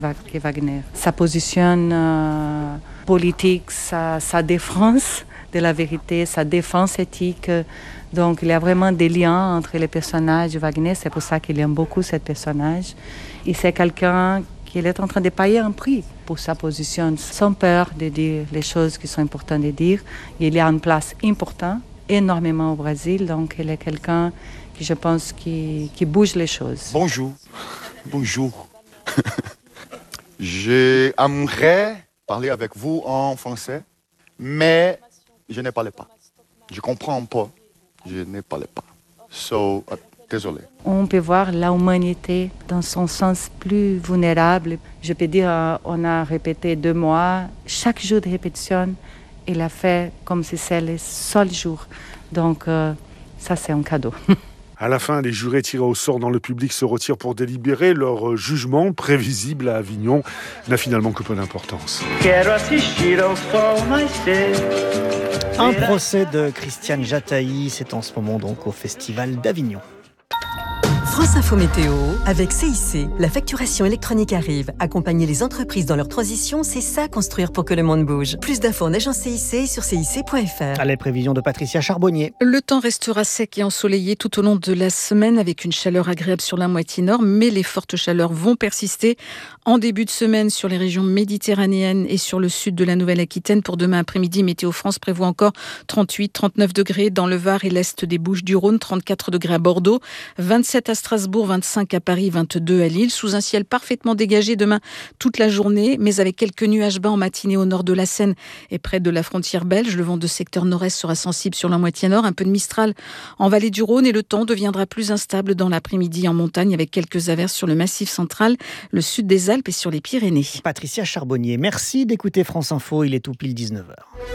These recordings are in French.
Wagner. Sa position politique, sa défense de la vérité, sa défense éthique. Donc il y a vraiment des liens entre les personnages de Wagner. C'est pour ça qu'il aime beaucoup ce personnage. Et c'est quelqu'un qui est en train de payer un prix pour sa position, sans peur de dire les choses qui sont importantes de dire. Il y a une place importante, énormément au Brésil. Donc il est quelqu'un qui, je pense, qui bouge les choses. Bonjour. J'aimerais parler avec vous en français, mais je ne parle pas. Je comprends pas. Je ne parle pas. Désolé. On peut voir l'humanité dans son sens plus vulnérable. Je peux dire, on a répété 2 mois. Chaque jour de répétition, il a fait comme si c'était le seul jour. Donc, ça, c'est un cadeau. À la fin, les jurés tirés au sort dans le public se retirent pour délibérer. Leur jugement, prévisible à Avignon, n'a finalement que peu d'importance. Un procès de Christiane Jataï, c'est en ce moment donc au Festival d'Avignon. France Info Météo, avec CIC, la facturation électronique arrive. Accompagner les entreprises dans leur transition, c'est ça construire pour que le monde bouge. Plus d'infos en agence CIC et sur cic.fr. Les prévisions de Patricia Charbonnier. Le temps restera sec et ensoleillé tout au long de la semaine avec une chaleur agréable sur la moitié nord, mais les fortes chaleurs vont persister en début de semaine sur les régions méditerranéennes et sur le sud de la Nouvelle-Aquitaine. Pour demain après-midi, Météo France prévoit encore 38-39 degrés dans le Var et l'est des Bouches-du-Rhône, 34 degrés à Bordeaux, 27 à Strasbourg, 25 à Paris, 22 à Lille, sous un ciel parfaitement dégagé demain toute la journée, mais avec quelques nuages bas en matinée au nord de la Seine et près de la frontière belge. Le vent de secteur nord-est sera sensible sur la moitié nord, un peu de Mistral en vallée du Rhône et le temps deviendra plus instable dans l'après-midi en montagne avec quelques averses sur le massif central, le sud des Alpes et sur les Pyrénées. Patricia Charbonnier, merci d'écouter France Info, il est tout pile 19h.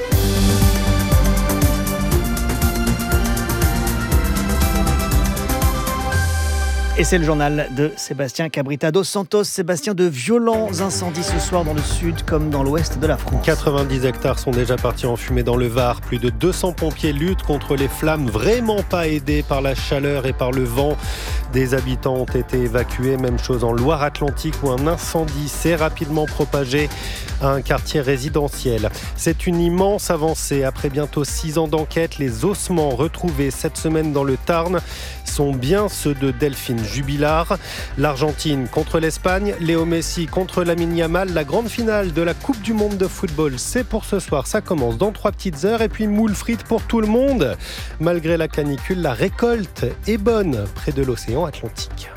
Et c'est le journal de Sébastien Cabrita dos Santos. Sébastien, de violents incendies ce soir dans le sud comme dans l'ouest de la France. 90 hectares sont déjà partis en fumée dans le Var. Plus de 200 pompiers luttent contre les flammes, vraiment pas aidés par la chaleur et par le vent. Des habitants ont été évacués. Même chose en Loire-Atlantique où un incendie s'est rapidement propagé à un quartier résidentiel. C'est une immense avancée. Après bientôt 6 ans d'enquête, les ossements retrouvés cette semaine dans le Tarn sont bien ceux de Delphine Jubilard. L'Argentine contre l'Espagne, Léo Messi contre Lamine Yamal. La grande finale de la Coupe du Monde de football, c'est pour ce soir. Ça commence dans 3 petites heures et puis moule frites pour tout le monde. Malgré la canicule, la récolte est bonne près de l'océan Atlantique.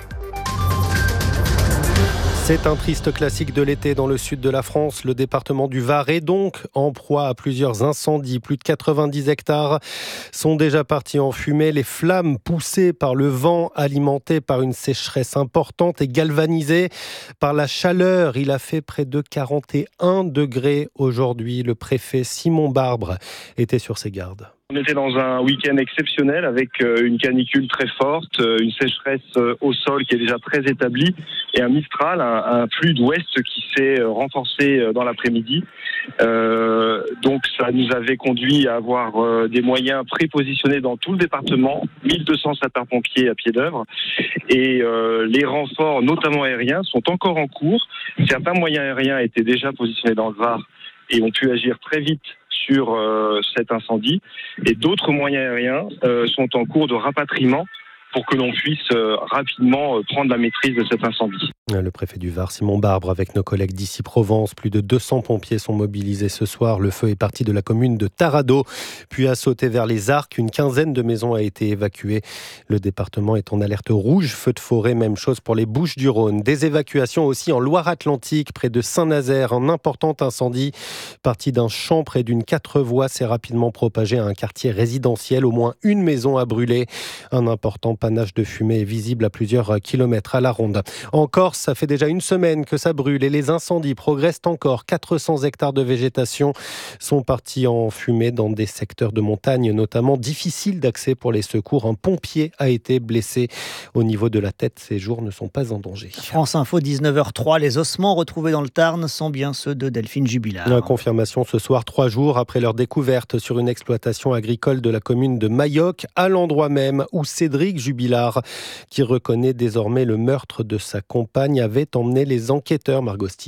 C'est un triste classique de l'été dans le sud de la France. Le département du Var est donc en proie à plusieurs incendies. Plus de 90 hectares sont déjà partis en fumée. Les flammes poussées par le vent, alimentées par une sécheresse importante et galvanisées par la chaleur. Il a fait près de 41 degrés aujourd'hui. Le préfet Simon Barbre était sur ses gardes. On était dans un week-end exceptionnel avec une canicule très forte, une sécheresse au sol qui est déjà très établie et un Mistral, un flux d'ouest qui s'est renforcé dans l'après-midi. Donc ça nous avait conduit à avoir des moyens prépositionnés dans tout le département, 1200 sapeurs-pompiers à pied d'œuvre et les renforts, notamment aériens, sont encore en cours. Certains moyens aériens étaient déjà positionnés dans le Var et ont pu agir très vite sur cet incendie et d'autres moyens aériens sont en cours de rapatriement pour que l'on puisse rapidement prendre la maîtrise de cet incendie. Le préfet du Var, Simon Barbre, avec nos collègues d'ici Provence. Plus de 200 pompiers sont mobilisés ce soir. Le feu est parti de la commune de Tarado, puis a sauté vers les Arcs. Une quinzaine de maisons a été évacuée. Le département est en alerte rouge, feu de forêt, même chose pour les Bouches-du-Rhône. Des évacuations aussi en Loire-Atlantique, près de Saint-Nazaire. Un important incendie parti d'un champ près d'une 4 voies s'est rapidement propagé à un quartier résidentiel. Au moins une maison a brûlé. Un important panache de fumée est visible à plusieurs kilomètres à la ronde. En Corse, ça fait déjà une semaine que ça brûle et les incendies progressent encore. 400 hectares de végétation sont partis en fumée dans des secteurs de montagne, notamment difficiles d'accès pour les secours. Un pompier a été blessé au niveau de la tête. Ses jours ne sont pas en danger. France Info, 19h03. Les ossements retrouvés dans le Tarn sont bien ceux de Delphine Jubilard. La confirmation ce soir, 3 jours après leur découverte sur une exploitation agricole de la commune de Mayoc, à l'endroit même où Cédric Jubilard, qui reconnaît désormais le meurtre de sa compagne, avait emmené les enquêteurs, Margot Stille.